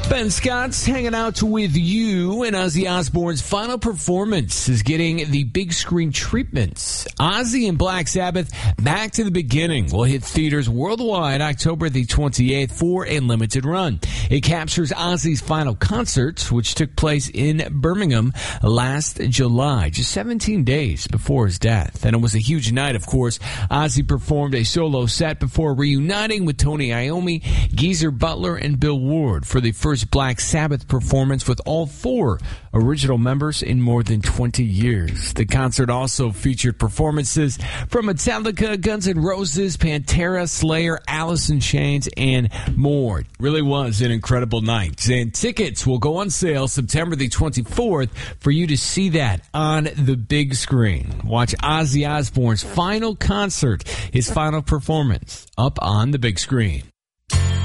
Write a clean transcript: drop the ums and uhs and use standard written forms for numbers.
Ben Scott's hanging out with you, and Ozzy Osbourne's final performance is getting the big screen treatments. Ozzy and Black Sabbath, Back to the Beginning, will hit theaters worldwide October the 28th for a limited run. It captures Ozzy's final concert, which took place in Birmingham last July, just 17 days before his death. And it was a huge night, of course. Ozzy performed a solo set before reuniting with Tony Iommi, Geezer Butler, and Bill Ward for the first Black Sabbath performance with all four original members in more than 20 years. The concert also featured performances from Metallica, Guns N' Roses, Pantera, Slayer, Alice in Chains, and more. It really was an incredible night. And tickets will go on sale September the 24th for you to see that on the big screen. Watch Ozzy Osbourne's final concert, his final performance, up on the big screen.